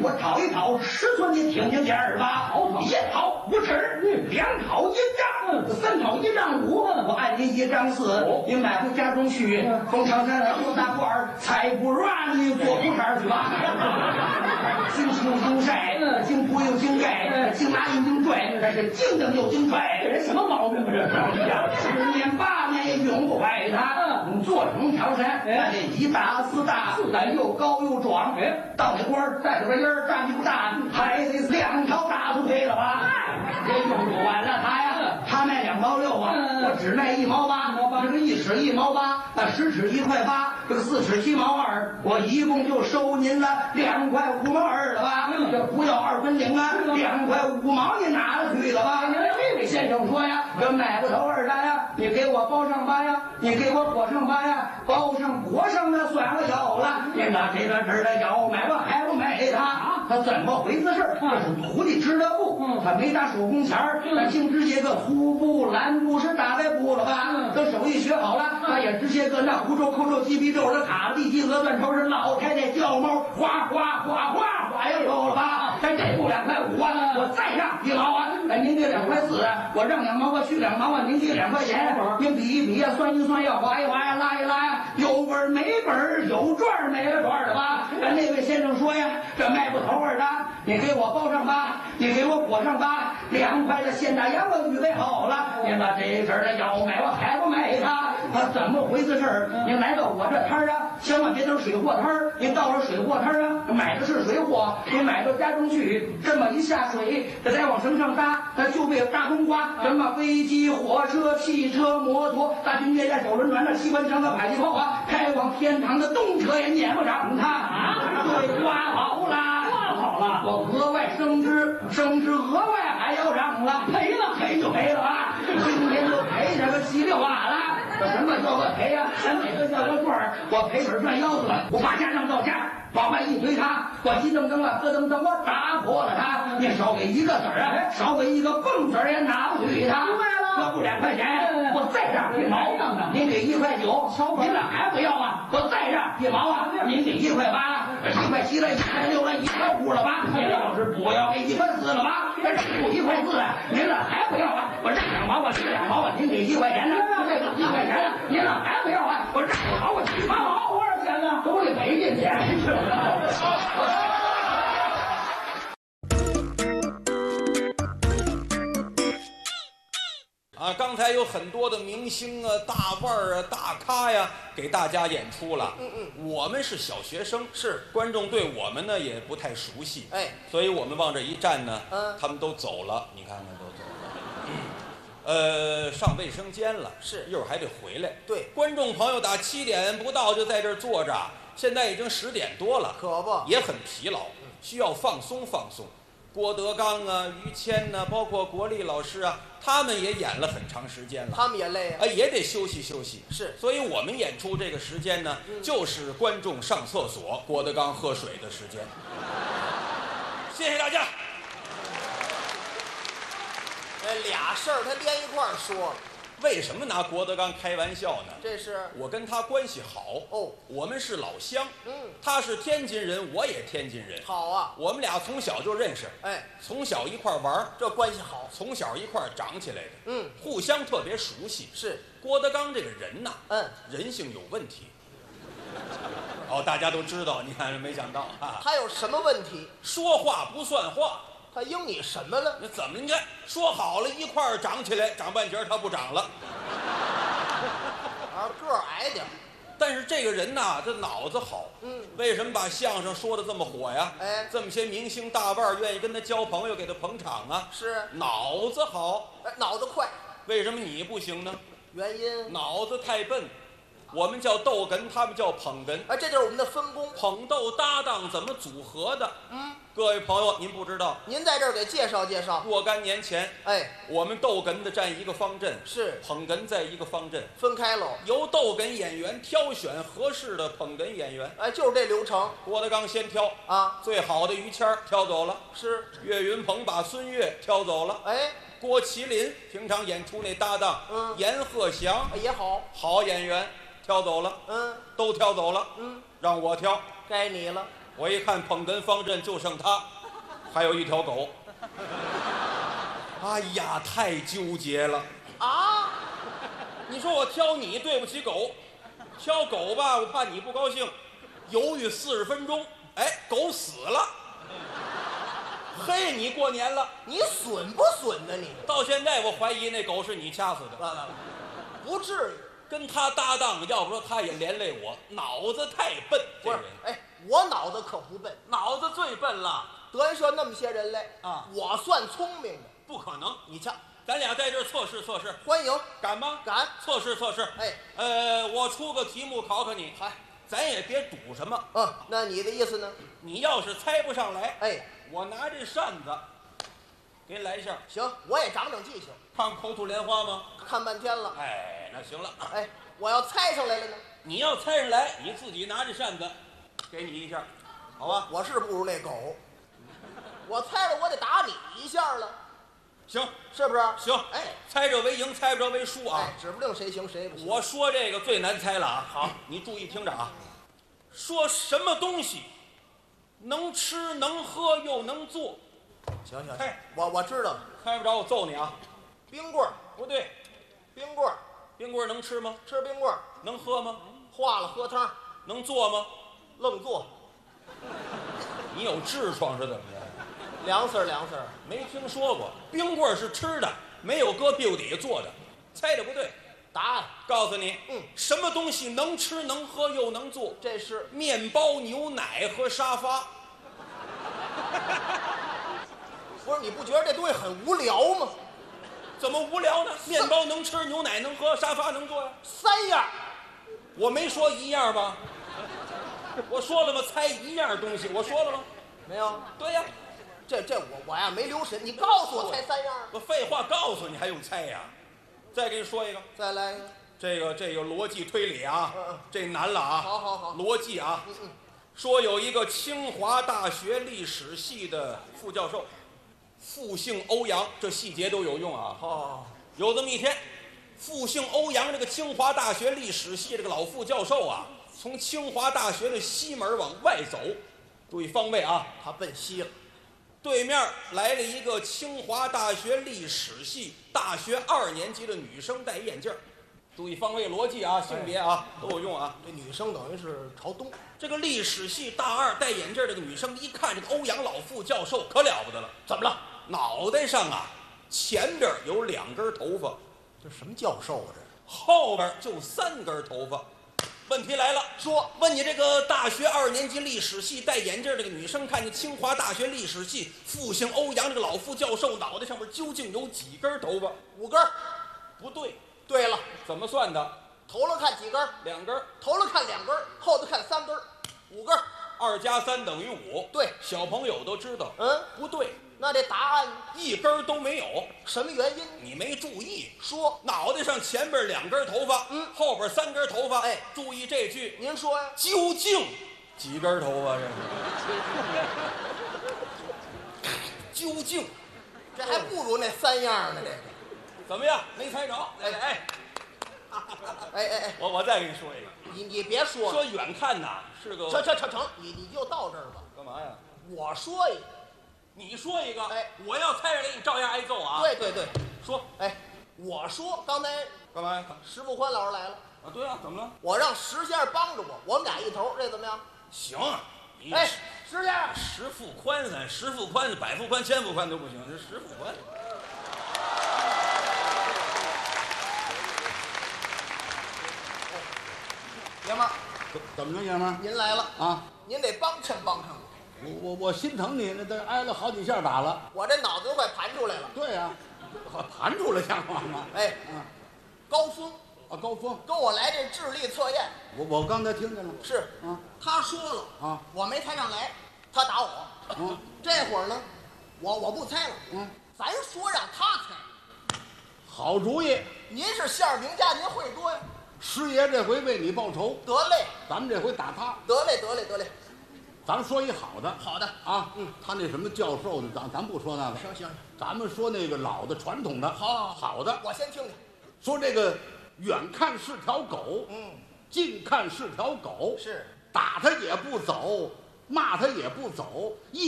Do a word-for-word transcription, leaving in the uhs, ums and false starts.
我找一找尺寸，你听听见儿吧。一讨五尺，两讨一丈，三讨一丈五，我按您一丈四，你买回家中去。冯长山后大褂儿，才不软，你做裤衩去吧。经青经晒，经铺又经盖，经拿又经拽，这是经蹬又经拽，这人什么毛病啊？这是十年八年也用不坏它。做成条山，哎，这一大四大，咱又高又壮，哎，到那官儿带着个音儿，站起不大，还得两条大腿配了吧？这用不完了他呀，他卖两毛六啊，我只卖一毛八，这个一尺一毛八，那十尺一块八，这个四尺七毛二，我一共就收您了两块五毛二了吧？这不要二分零啊，两块五毛你拿了去了吧？这位先生说呀，这买不头二单呀，你给我包上吧呀，你给我裹上吧呀，包上裹上那算了有了，您拿这个这的要买我还不买他？他怎么回事？这是徒弟织的布，他没打手工钱儿，他净织些个粗布、蓝布是大白布了吧？这手艺学好了，他也织些个那胡皱、扣皱、鸡皮皱的卡地鸡鹅断头是老太太叫猫，哗哗哗哗哗呀有了吧？咱这布两块五啊，我再让一毛啊，咱您给两块四啊，我让两毛我去两毛啊，您给两块钱，您比一比呀，算一算呀，划一划呀，拉一拉呀，有本儿没本儿，有赚儿没了赚儿的吧？咱那位先生说呀，这卖不头儿的，你给我包上吧，你给我裹上吧，两块的现大洋我预备好了，您把这事儿的要买我还不买他？他怎么回事儿？您来到我这摊儿啊，千万别等水货摊儿，您到了水货摊儿啊，买的是水货，您买到家中去，这么一下水，这再往绳上搭，它就被大冬瓜，什么飞机、火车、汽车、摩托、大军舰呀、小轮船、那机关枪的迫击炮啊，开往天堂的动车也撵不上它啊！对，刮好了，刮好了，我额外升职，升职额外还要让了，赔了赔就赔了啊！今天就赔这个稀里哗啦。什么叫个赔呀？咱哪个叫个赚儿？我赔本赚腰子了，我把家当到家，往外一推他，我一蹬蹬啊，咯噔噔，我打破了他。你少给一个子儿啊，少给一个蹦子儿也拿不去他。这不两块钱，我再让一毛，您给一块九，您这还不要啊？我再让一毛啊，您给一块八，一块七了，一块六了，一块五了吧？您要是不要给一块四了吧？这不一块四，您这还不要啊？我让两毛，我去两毛啊，您给一块钱呢？这一块钱呢？您这还不要啊？我让两毛，我去八毛，多少钱呢？都得给进钱，是不是？ 啊，刚才有很多的明星啊、大腕儿啊、大咖呀，给大家演出了。嗯嗯，我们是小学生，是观众对我们呢也不太熟悉，哎，所以我们往这一站呢，嗯，他们都走了，你看看都走了。嗯、呃，上卫生间了，是一会儿还得回来。对，观众朋友打七点不到就在这儿坐着，现在已经十点多了，可不也很疲劳，需要放松放松。郭德纲啊、于谦呐、啊，包括国立老师啊，他们也演了很长时间了，他们也累啊，啊也得休息休息。是，所以我们演出这个时间呢，嗯、就是观众上厕所、郭德纲喝水的时间。谢谢大家。 这俩事儿他连一块儿说， 为什么拿郭德纲开玩笑呢？ 这是我跟他关系好哦，我们是老乡，嗯，他是天津人，我也天津人，好啊，我们俩从小就认识，哎，从小一块玩，这关系好，从小一块长起来的，嗯，互相特别熟悉。是郭德纲这个人呐，嗯，人性有问题。哦，大家都知道，你看没想到啊， 他有什么问题？ 说话不算话。 他应你什么了？ 那怎么？你看说好了一块儿长起来，长半截他不长了， 啊，个儿矮点。 但是这个人呐，这脑子好。嗯，为什么把相声说的这么火呀？哎，这么些明星大腕愿意跟他交朋友，给他捧场啊？是，脑子好。 哎，脑子快。 为什么你不行呢？ 原因？ 脑子太笨。我们叫逗哏，他们叫捧哏。 哎，这就是我们的分工。 捧逗搭档怎么组合的？嗯，各位朋友，您不知道， 您在这儿给介绍介绍。 若干年前，哎，我们逗哏的占一个方阵， 是捧哏在一个方阵， 分开喽。 由逗哏演员挑选合适的捧哏演员。 哎，就是这流程。 郭德纲先挑啊，最好的于谦儿挑走了，是岳云鹏把孙越挑走了。哎。郭麒麟平常演出那搭档，嗯，阎鹤祥也好， 好演员。挑走了，嗯，都挑走了，嗯，让我挑， 该你了。 我一看捧哏方阵就剩他，还有一条狗。哎呀，太纠结了啊！ 你说我挑你对不起狗，挑狗吧，我怕你不高兴，犹豫四十分钟，哎，狗死了。嘿，你过年了， 你损不损呢？你到现在我怀疑那狗是你掐死的。 完了，不至于。 跟他搭档，要不说他也连累我，脑子太笨。 不是，哎，我脑子可不笨， 脑子最笨了。 德云社那么些人来啊， 我算聪明的。 不可能， 你瞧， 咱俩在这儿测试测试。 欢迎， 敢吗？ 敢。 测试测试。 哎， 呃，我出个题目考考你。 嗨， 咱也别赌什么。 嗯，那你的意思呢？ 你要是猜不上来， 哎， 我拿这扇子给你来一下。 行，我也长长记性。 看口吐莲花吗？ 看半天了。 哎，那行了。 哎，我要猜上来了呢？ 你要猜上来，你自己拿着扇子，给你一下，好吧？ 我是不如那狗，我猜了我得打你一下了。 行， 是不是？ 行， 哎， 猜着为赢，猜不着为输啊！ 哎，指不定谁行谁不行。 我说这个最难猜了啊！好，你注意听着啊，说什么东西能吃能喝又能做？ 行行， 猜， 我我知道了。 猜不着我揍你啊！ 冰棍儿不对， 冰棍儿， 冰棍儿能吃吗？ 吃冰棍儿， 能喝吗？ 化了喝汤， 能做吗？ 愣做， 你有痔疮是怎么着？ 凉丝儿凉丝儿。 没听说过，冰棍儿是吃的，没有搁屁股底下做的，猜的不对。 答案告诉你， 嗯， 什么东西能吃能喝又能做？ 这是面包、牛奶和沙发。 不是？你不觉得这东西很无聊吗？ 怎么无聊呢？面包能吃，牛奶能喝，沙发能坐呀。 三样， 我没说一样吧？我说了吗？猜一样东西，我说了吗？ 没有。 对呀， 这这我我呀没留神，你告诉我猜三样。 我废话告诉你，还用猜呀？再给你说一个， 再来一个。 这个这个逻辑推理啊， 嗯嗯这难了啊。 好好好， 逻辑啊。 嗯嗯。 说有一个清华大学历史系的副教授，复姓欧阳，这细节都有用啊。 哦， 有这么一天，复姓欧阳这个清华大学历史系这个老副教授啊，从清华大学的西门往外走，注意方位啊， 他奔西了。 对面来了一个清华大学历史系大学二年级的女生，戴眼镜，注意方位逻辑啊，性别啊都有用啊。 这女生等于是朝东。 这个历史系大二戴眼镜这个女生一看这个欧阳老副教授可了不得了，怎么了？脑袋上啊前边有两根头发， 这什么教授啊？这后边就三根头发。问题来了， 说问你这个大学二年级历史系戴眼镜这个女生，看见清华大学历史系复姓欧阳这个老副教授脑袋上面究竟有几根头发？ 五根儿。 不对。 对了， 怎么算的？ 头了看几根儿？ 两根儿。 头了看两根儿，后头看三根儿，五根儿。 二加三等于五。 对， 小朋友都知道。 嗯， 不对。 那这答案一根儿都没有。 什么原因？ 你没注意。 说脑袋上前边两根头发， 嗯， 后边三根头发。 哎， 注意这句。 您说呀？ 究竟几根头发？这是。究竟， 这还不如那三样呢。这个怎么样？没猜着？哎哎哎哎哎， 我我再给你说一个。 你你别说了， 说远看呐是个。 成成成成，你你就到这儿吧。 干嘛呀？ 我说一个， 你说一个。 哎， 我要猜着给你照样挨揍啊。 对对对， 说。 哎，我说刚才干嘛呀？ 石富宽老师来了。 啊，对啊，怎么了？ 我让石先生帮着我，我们俩一头，这怎么样？ 行。你哎，石先生， 石富宽咱石富宽、百富宽、千富宽都不行，这石富宽。 爷们儿， 怎么着，爷们儿？ 您来了啊！ 您得帮衬帮衬我。 我我我心疼你，那都挨了好几下打了。 我这脑子都快盘出来了。 对呀、啊，盘出来像话吗？ 哎， 嗯， 高峰啊，高峰跟我来这智力测验。 我我刚才听见了。 是啊， 他说了啊， 我没猜上来，他打我。 嗯， 这会儿呢，我我不猜了。 嗯， 咱说让他猜。 好主意。 您是相声名家，您会多呀。 师爷这回为你报仇， 得嘞， 咱们这回打他。 得嘞，得嘞，得嘞。 咱说一好的。 好的啊，嗯，他那什么教授的，咱咱不说那个。 行行， 咱们说那个老的传统的。 好，好， 好的。 我先听听。 说这个远看是条狗， 嗯， 近看是条狗， 是打它也不走， 骂他也不走，一